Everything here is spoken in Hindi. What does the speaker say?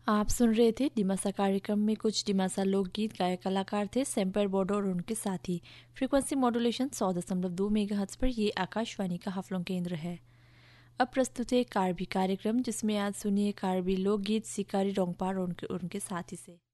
आप सुन रहे थे डिमासा कार्यक्रम में कुछ डिमासा लोकगीत। गायक कलाकार थे सेम्पर बोडो और उनके साथी। फ्रीक्वेंसी मॉड्यूलेशन 100.2 मेगाहर्ट्ज पर। ये आकाशवाणी का हाफलों केंद्र है। अब प्रस्तुत है कार्बी कार्यक्रम, जिसमें आज सुनिए कार्बी लोकगीत शिकारी रोंगपार और उनके साथी से।